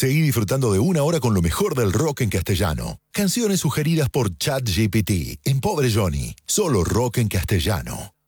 Seguí disfrutando de una hora con lo mejor del rock en castellano. Canciones sugeridas por ChatGPT en Pobre Johnny. Solo rock en castellano.